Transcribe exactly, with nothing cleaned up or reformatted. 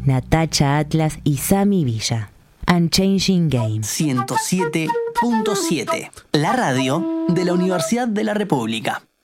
Natacha Atlas y Sami Villa. Unchanging Game. ciento siete punto siete, la radio de la Universidad de la República.